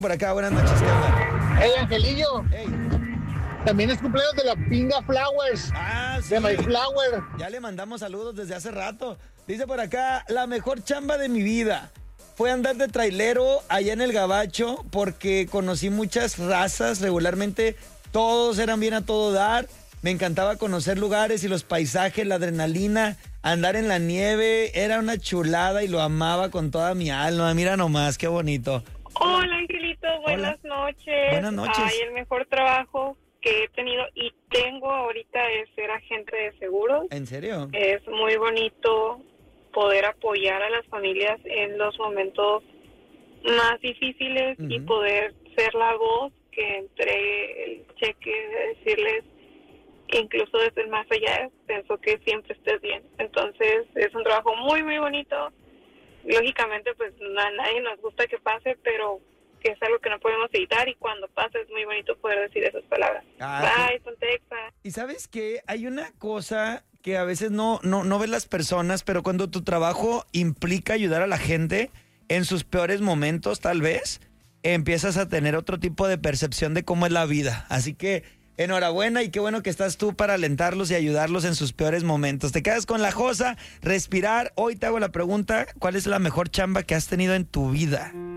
Por acá, buenas noches, ¿qué onda? Hey, Angelillo, Hey. también es cumpleaños de la Pinga Flowers, Sí. de My Flower. Ya le mandamos saludos desde hace rato. Dice por acá, la mejor chamba de mi vida fue andar de trailero allá en el Gabacho porque conocí muchas razas. Regularmente todos eran bien a todo dar. Me encantaba conocer lugares y los paisajes, la adrenalina, andar en la nieve. Era una chulada y lo amaba con toda mi alma. Mira nomás, qué bonito. Hola, Angelito, buenas noches. Buenas noches. Ay, el mejor trabajo que he tenido y tengo ahorita es ser agente de seguros. ¿En serio? Es muy bonito poder apoyar a las familias en los momentos más difíciles y poder ser la voz que entregue el cheque, decirles, incluso desde el más allá, pienso que siempre estés bien. Entonces, es un trabajo muy, muy bonito. Lógicamente, pues a nadie nos gusta que pase, pero que es algo que no podemos evitar y cuando pasa es muy bonito poder decir esas palabras. Bye, Sontexa. Y sabes que hay una cosa que a veces no ven las personas, pero cuando tu trabajo implica ayudar a la gente en sus peores momentos, tal vez, empiezas a tener otro tipo de percepción de cómo es la vida. Así que enhorabuena y qué bueno que estás tú para alentarlos y ayudarlos en sus peores momentos. Te quedas con la Josa, respirar. Hoy te hago la pregunta, ¿cuál es la mejor chamba que has tenido en tu vida?